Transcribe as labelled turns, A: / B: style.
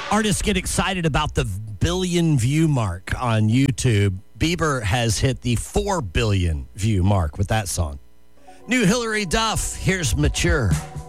A: Artists get excited about the billion view mark on YouTube. Bieber has hit the 4 billion view mark with that song. New Hillary Duff, here's Mature.